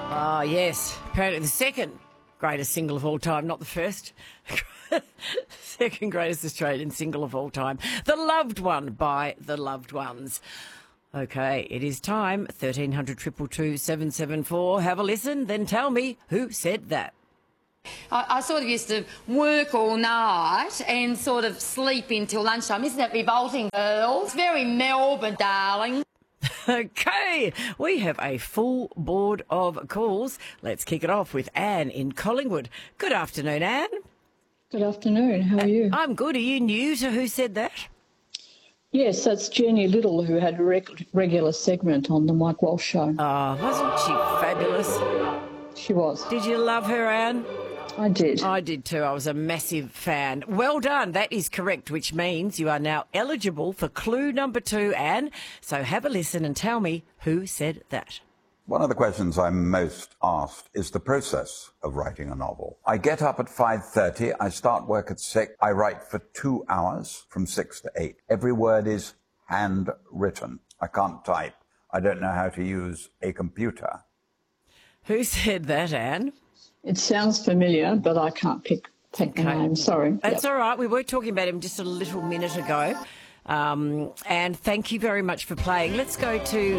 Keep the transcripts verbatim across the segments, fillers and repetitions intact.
Ah, yes. Apparently the second greatest single of all time, not the first. Second greatest Australian single of all time. The Loved One by The Loved Ones. Okay, it is time. thirteen hundred, two two two, seven seven four. Have a listen, then tell me who said that. I, I sort of used to work all night and sort of sleep until lunchtime. Isn't that revolting, girls? It's very Melbourne, darling. Okay, we have a full board of calls. Let's kick it off with Anne in Collingwood. Good afternoon, Anne. Good afternoon. How are you? I'm good. Are you new to Who Said That? Yes, that's Jenny Little, who had a reg- regular segment on the Mike Walsh show. Oh, wasn't she fabulous? She was. Did you love her, Anne? I did. I did too. I was a massive fan. Well done. That is correct, which means you are now eligible for clue number two, Anne. So have a listen and tell me who said that. One of the questions I'm most asked is the process of writing a novel. I get up at five thirty, I start work at six, I write for two hours from six to eight. Every word is handwritten. I can't type. I don't know how to use a computer. Who said that, Anne? It sounds familiar, but I can't pick, pick the Okay. name. Sorry. That's Yep. all right. We were talking about him just a little minute ago. Um, and thank you very much for playing. Let's go to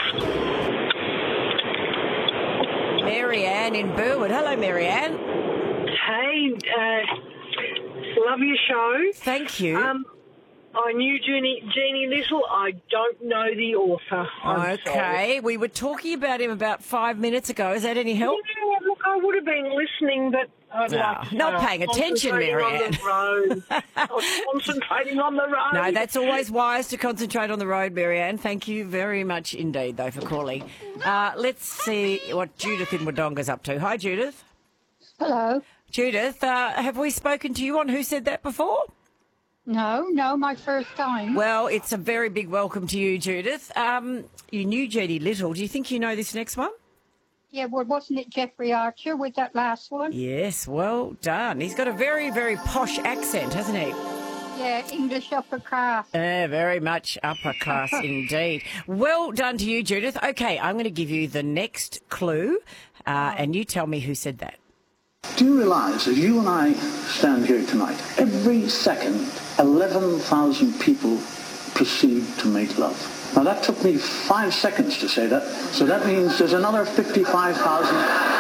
Mary Ann in Burwood. Hello, Mary Ann. Hey, uh, love your show. Thank you. Um, I knew Jeannie, Jeannie Little. I don't know the author. I'm sorry. Okay. We were talking about him about five minutes ago. Is that any help? Yeah, look, I would have been listening, but I'd No, like to not uh, paying attention, concentrating Mary on Ann. the road. I was concentrating on the road. No, that's always wise to concentrate on the road, Mary Ann. Thank you very much indeed, though, for calling. Uh, let's see what Judith in Wodonga's up to. Hi, Judith. Hello. Judith, uh, have we spoken to you on Who Said That before? No, no, my first time. Well, it's a very big welcome to you, Judith. Um, you knew Jenny Little. Do you think you know this next one? Yeah, well, wasn't it Jeffrey Archer with that last one? Yes, well done. He's got a very, very posh accent, hasn't he? Yeah, English upper class. Uh, very much upper class indeed. Well done to you, Judith. Okay, I'm going to give you the next clue, uh, and you tell me who said that. Do you realise, as you and I stand here tonight, every second, eleven thousand people proceed to make love? Now, that took me five seconds to say that, so that means there's another fifty-five thousand.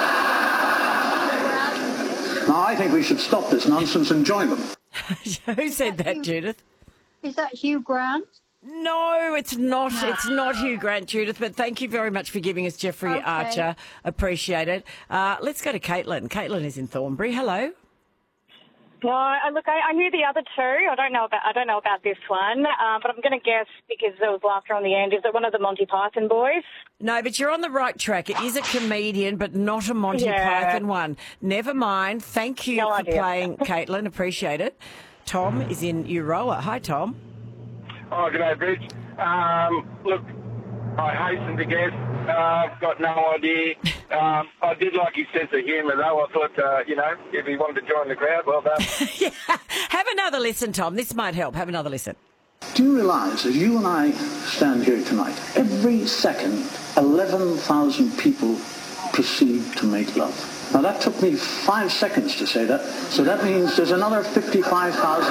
Now, I think we should stop this nonsense and join them. Who said that, Judith? Is that Hugh Grant? No, it's not. It's not Hugh Grant, Judith, but thank you very much for giving us Jeffrey Okay. Archer. Appreciate it. Uh, let's go to Caitlin. Caitlin is in Thornbury. Hello. No, I- look, I, I knew the other two. I don't know about I don't know about this one, uh, but I'm going to guess because there was laughter on the end. Is it one of the Monty Python boys? No, but you're on the right track. It is a comedian, but not a Monty Yeah. Python one. Never mind. Thank you No for idea. playing, Caitlin. Appreciate it. Tom is in Euroa. Hi, Tom. Oh, good day, Bridge. Um, look, I hasten to guess. Uh, I've got no idea. Um, I did like his sense of humour, though. I thought, uh, you know, if he wanted to join the crowd, well done. Yeah. Have another listen, Tom. This might help. Have another listen. Do you realise, as you and I stand here tonight, every second, eleven thousand people proceed to make love? Now, that took me five seconds to say that, so that means there's another fifty-five thousand.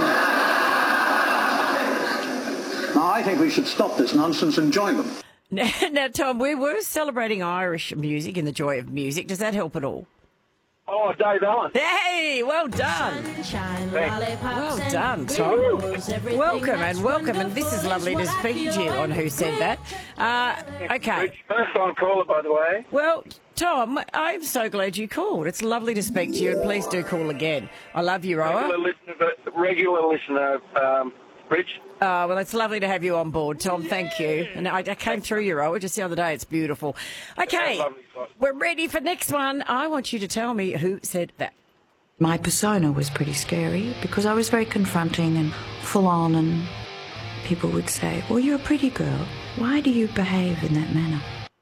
Now, I think we should stop this nonsense and join them. Now, now, Tom, we were celebrating Irish music and the joy of music. Does that help at all? Oh, Dave Allen. Hey, well done. Well done, Tom. Welcome and welcome, and this is lovely to speak to you on Who Said That. Uh, okay. First time caller, by the way. Well, Tom, I'm so glad you called. It's lovely to speak to you, and please do call again. I love you, Regular Roa. listener, but regular listener, um, Bridge. Oh, well, it's lovely to have you on board, Tom. Thank you. And I, I came through your Roa just the other day. It's beautiful. Okay, Yeah, lovely spot. we're ready for next one. I want you to tell me who said that. My persona was pretty scary because I was very confronting and full on, and people would say, well, you're a pretty girl. Why do you behave in that manner?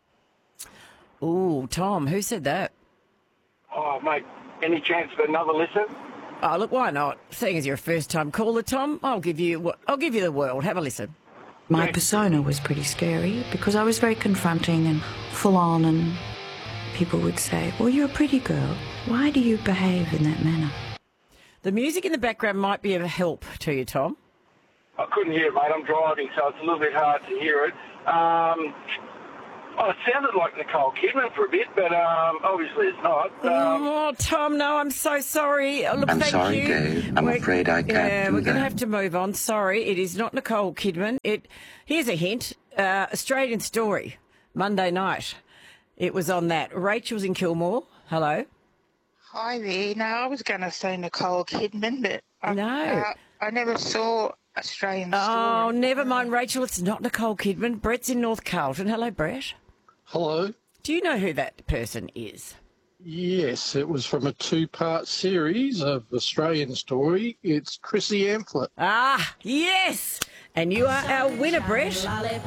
Ooh, Tom, who said that? Oh, mate, any chance for another listen? Oh, look, why not? Seeing as you're a first-time caller, Tom, I'll give you I'll give you the world. Have a listen. My persona was pretty scary because I was very confronting and full on, and people would say, well, you're a pretty girl. Why do you behave in that manner? The music in the background might be of help to you, Tom. I couldn't hear it, mate. I'm driving, so it's a little bit hard to hear it. Um, oh, it sounded like Nicole Kidman for a bit, but um, obviously it's not. Um, oh, Tom, no, I'm so sorry. Oh, look, I'm thank sorry, you. Dave. I'm we're, afraid I can't yeah, do we're going to that. have to move on. Sorry, it is not Nicole Kidman. It. Here's a hint. Uh, Australian Story, Monday night. It was on that. Rachel's in Kilmore. Hello. Hi there. No, I was going to say Nicole Kidman, but I, No. uh, I never saw Australian Story. Oh, never mind, Rachel. It's not Nicole Kidman. Brett's in North Carlton. Hello, Brett. Hello. Do you know who that person is? Yes, it was from a two-part series of Australian Story. It's Chrissy Amphlett. Ah, yes. And you are our winner, Brett.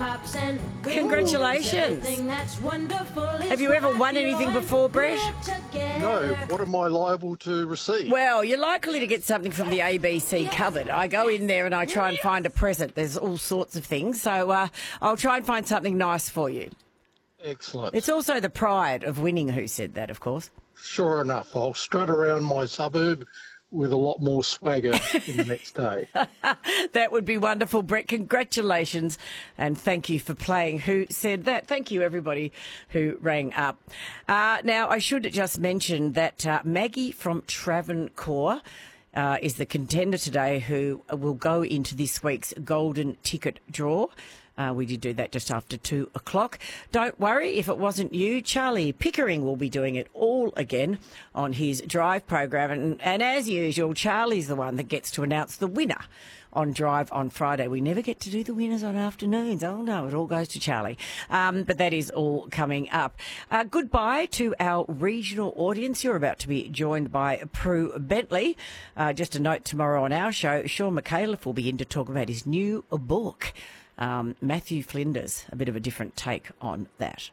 Congratulations. Have you ever won anything before, Brett? No, what am I liable to receive? Well, you're likely to get something from the A B C cupboard. I go in there and I try and find a present. There's all sorts of things. So uh, I'll try and find something nice for you. Excellent. It's also the pride of winning Who Said That, of course. Sure enough, I'll strut around my suburb with a lot more swagger in the next day. That would be wonderful, Brett. Congratulations and thank you for playing Who Said That. Thank you, everybody who rang up. Uh, now, I should just mention that uh, Maggie from Travancore uh, is the contender today who will go into this week's golden ticket draw. Uh, we did do that just after two o'clock. Don't worry, if it wasn't you, Charlie Pickering will be doing it all again on his Drive program. And, and as usual, Charlie's the one that gets to announce the winner on Drive on Friday. We never get to do the winners on afternoons. Oh, no, it all goes to Charlie. Um, but that is all coming up. Uh, goodbye to our regional audience. You're about to be joined by Prue Bentley. Uh, just a note, tomorrow on our show, Sean McAuliffe will be in to talk about his new book. Um, Matthew Flinders, a bit of a different take on that.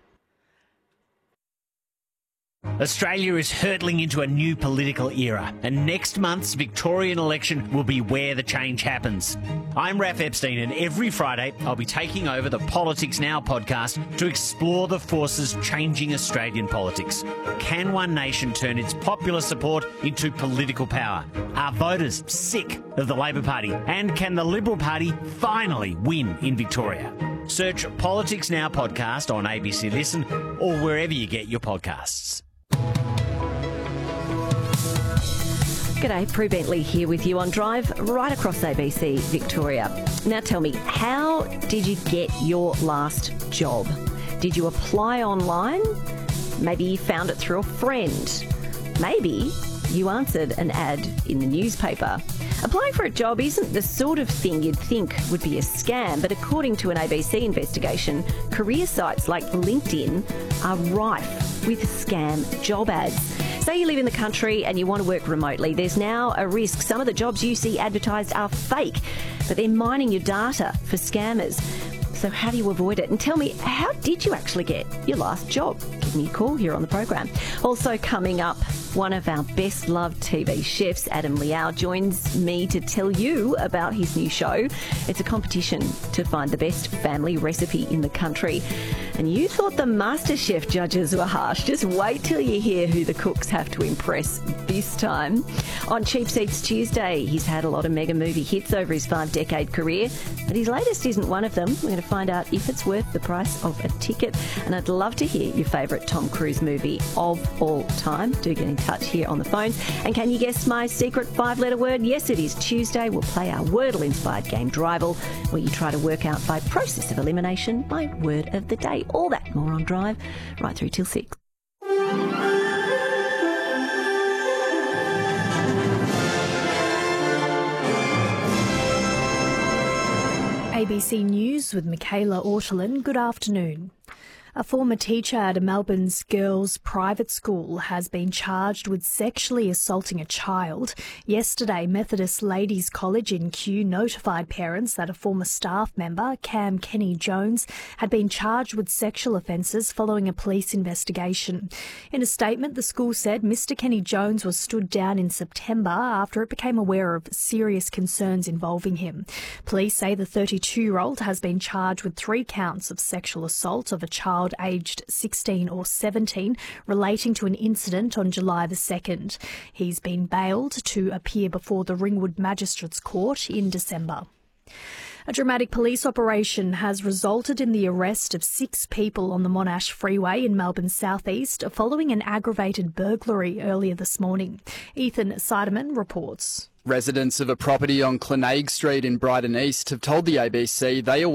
Australia is hurtling into a new political era, and next month's Victorian election will be where the change happens. I'm Raph Epstein, and every Friday I'll be taking over the Politics Now podcast to explore the forces changing Australian politics. Can one nation turn its popular support into political power? Are voters sick of the Labor Party? And can the Liberal Party finally win in Victoria? Search Politics Now podcast on A B C Listen or wherever you get your podcasts. G'day, Prue Bentley here with you on Drive right across A B C Victoria. Now tell me, how did you get your last job? Did you apply online? Maybe you found it through a friend. Maybe you answered an ad in the newspaper. Applying for a job isn't the sort of thing you'd think would be a scam, but according to an A B C investigation, career sites like LinkedIn are rife with scam job ads. Say you live in the country and you want to work remotely, there's now a risk some of the jobs you see advertised are fake, but they're mining your data for scammers. So how do you avoid it? And tell me, how did you actually get your last job? Give me a call here on the program. Also coming up, one of our best loved T V chefs, Adam Liao, joins me to tell you about his new show. It's a competition to find the best family recipe in the country. And you thought the MasterChef judges were harsh. Just wait till you hear who the cooks have to impress this time. On Cheap Seats Tuesday, he's had a lot of mega movie hits over his five-decade career, but his latest isn't one of them. We're going to find out if it's worth the price of a ticket. And I'd love to hear your favourite Tom Cruise movie of all time. Do get in touch here on the phone. And can you guess my secret five-letter word? Yes, it is Tuesday. We'll play our Wordle-inspired game Drival, where you try to work out by process of elimination my word of the day. All that more on Drive, right through till six. A B C News with Michaela Ortolin. Good afternoon. A former teacher at Melbourne's girls' private school has been charged with sexually assaulting a child. Yesterday, Methodist Ladies College in Kew notified parents that a former staff member, Cam Kenny Jones, had been charged with sexual offences following a police investigation. In a statement, the school said Mister Kenny Jones was stood down in September after it became aware of serious concerns involving him. Police say the thirty-two-year-old has been charged with three counts of sexual assault of a child child aged sixteen or seventeen relating to an incident on July the second. He's been bailed to appear before the Ringwood Magistrates Court in December. A dramatic police operation has resulted in the arrest of six people on the Monash Freeway in Melbourne's southeast following an aggravated burglary earlier this morning. Ethan Seidemann reports. Residents of a property on Clenague Street in Brighton East have told the A B C they